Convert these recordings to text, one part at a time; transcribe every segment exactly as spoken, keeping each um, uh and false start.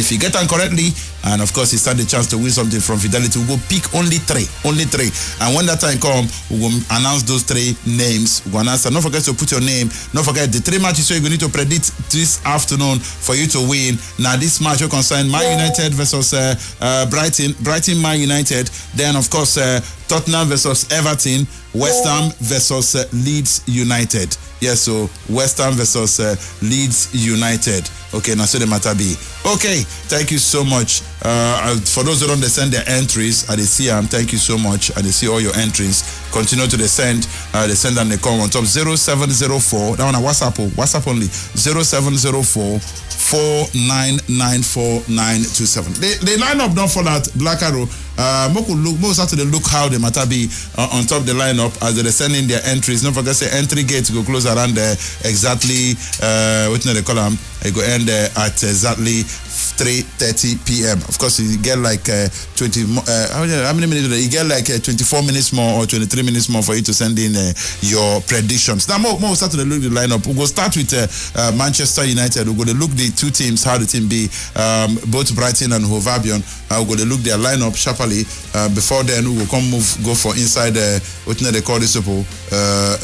If you get them correctly, and of course, you stand a chance to win something from Fidelity, we'll go pick only three. Only three. And when that time come, we will announce those three names. We'll announce. Don't forget to put your name. Don't forget the three matches so you need to predict this afternoon for you to win. Now, this match will concern Man United versus uh, uh, Brighton. Brighton, Man United. Then, of course, uh, Tottenham versus Everton. West Ham versus uh, Leeds United. Yes, so West Ham versus uh, Leeds United. Okay, now so the matter be. Okay, thank you so much. Uh, for those who don't send their entries, I they see them. Thank you so much. I they see all your entries. Continue to send. Uh, they send and they come on top zero seven zero four. That one a WhatsApp. WhatsApp only zero seven zero four four nine nine four nine two seven. The the lineup don't fall out. Black Arrow. Uh, Mo could look. Mo start to look how the matter be uh, on top of the lineup as they send in their entries. Don't forget say entry gates go close around there exactly. Uh, what do they call them? It go end uh, at exactly three thirty p.m. Of course, you get like uh, twenty. Uh, how many minutes? You get like uh, twenty-four minutes more or twenty-three minutes more for you to send in uh, your predictions. Now, more, more start to look at the lineup. We'll go start with uh, uh, Manchester United. We'll go to look the two teams, how the team be, um, both Brighton and Hove Albion. Uh, we'll go to look their lineup sharply. Uh, before then, we will come move go for inside. Uh, what they call this? Uh, uh,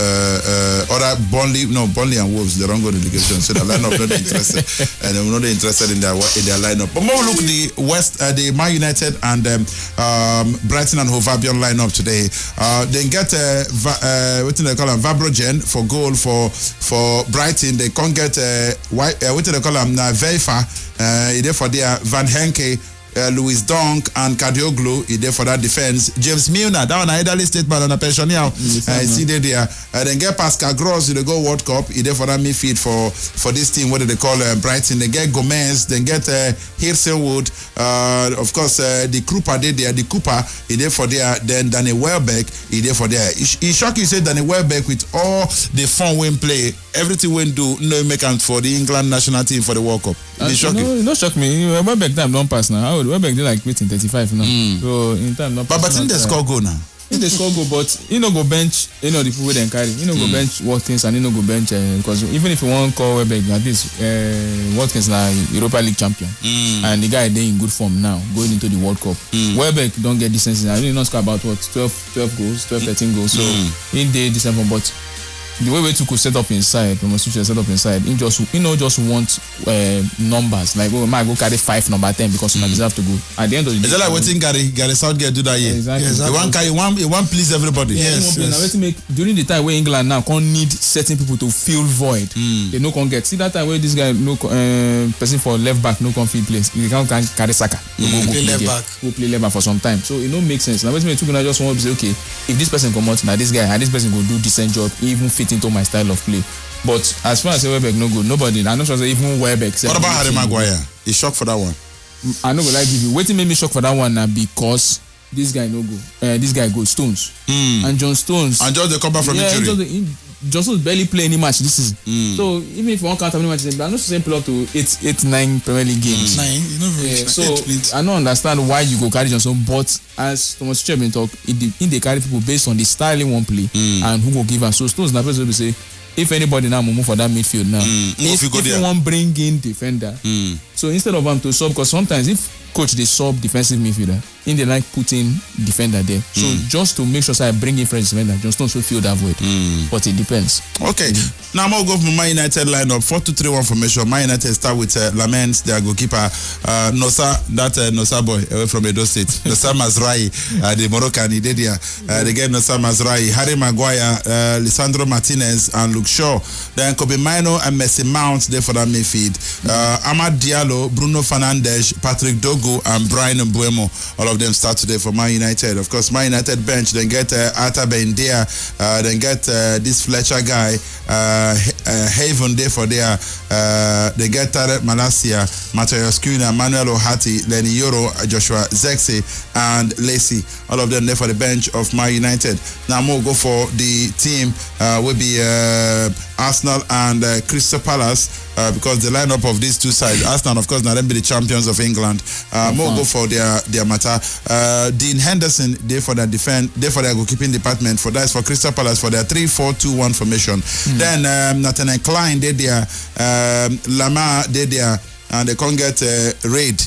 uh, other Burnley, no Burnley and Wolves. They don't go delegation, so the lineup not interested, and they're not interested in their in their lineup. But more look the West, uh, the Man United and um, um, Brighton and Hove Albion lineup today. Uh, they get uh, va, uh, what do they call them? Vabrogen for goal for for Brighton. They can't get uh, white, uh, what do they call them? Uh, Veifa. Uh, there for their Van Henke. Uh, Louis Dunk and Kadioglu is there for that defense. James Milner, that one elderly statement on a pension now. Yes, uh, see there there. Uh, then get Pascal Gross, they go World Cup. Is there for that midfield for for this team. What do they call uh, Brighton? They get Gomez. Then get uh, Hirselwood. Uh, of course, uh, the Krupa there. there. The Cooper is there for there. Then Danny Welbeck is there for there. He shock you say Danny Welbeck with all the fun win play, everything we do, no make out for the England national team for the World Cup. Uh, shock no, you. No shock me. Welbeck time don't pass now. Welbeck they like waiting thirty-five now. Mm. So in time not But but in the score go now. In the score go, but you know go bench, you know the people they carry. You know go mm. bench Watkins and you know go bench uh, because even if you want call Welbeck at least uh, Watkins na Europa League champion mm. and the guy they in good form now going into the World Cup. Mm. Welbeck don't get decent season. I really not score about what twelve, twelve goals, twelve, thirteen goals. So mm. in the decent form, but the way we could set up inside, we must set up inside. He just, you know, just want uh, numbers. Like, oh, might go carry five, number ten because you mm. deserve to go. At the end of the day, is that like waiting Gary Gary Southgate do that here? Exactly. Yes, exactly. You want carry one, you want please everybody. Yes. yes. yes. Now, make, during the time where England now can't need certain people to fill void, mm. they no can get. See that time where this guy no uh, person for left back no can fill place. He can't carry Saka. Mm. Go, go play left back. Go play left back for some time. So it no make sense. Now wait make two I just want to say okay, if this person come out now, this guy and this person go do decent job, even fit into my style of play. But as far as Welbeck no good, nobody. I'm not sure even Welbeck. What about Harry Maguire? He's shocked for that one. I know go like give you. Waiting made me shock for that one now because this guy no go. Uh, this guy go Stones mm. and John Stones. And just they come back from yeah, injury. Just, John Stones barely play any match this season. Mm. So even if you want count how many matches, I'm not saying play up to eight, eight, nine Premier League games. Mm. Nine, you know very yeah, so eight, I don't understand why you go carry Johnson, but as Thomas Tuchel been talk, in they carry people based on the style in one play mm. and who go give us. So Stones na person will say. If anybody now move for that midfield now, mm. if, if, if you want bring in defender, mm. so instead of them to sub, because sometimes if coach they sub defensive midfielder, in they like putting defender there. So mm. just to make sure so I bring in fresh defender, just don't so feel that void. Mm. But it depends. Okay, mm. now I'm gonna go for Man United lineup four two three one formation. Man United start with uh, Lamens, their goalkeeper, uh, Nosa, that uh, Nosa boy away from Edo State, Nosa Mazraoui, uh, the Moroccan, he did here. Uh, they get Nosa Mazraoui, Harry Maguire, uh, Lisandro Martinez, and Luke Shaw. Then Kobe Mino and Messi Mount there for that midfield. Uh, Amad Diallo, Bruno Fernandes, Patrick Dogo, and Brian Mbuemo. All of them start today for Man United. Of course, Man United bench. Then get uh, Arta Bendia. Uh, then get uh, this Fletcher guy, uh, uh, Haven there for there. Uh, they get Tarek Malacia, Matthias Cunha, Manuel Ohati, Lenny Yoro, Joshua Zexi, and Lacey. All of them there for the bench of Man United. Now we'll go for the team. Uh, will be uh, Arsenal and uh, Crystal Palace. Uh, because the lineup of these two sides, Arsenal, of course, now them be the champions of England. Uh, more go for their their matter. Uh, Dean Henderson, they for their defense, they for their goalkeeping department. For that is for Crystal Palace for their three four two one formation. Mm. Then um, Nathaniel Klein, they there, um, Lamar, they there. And they can't get uh, Raid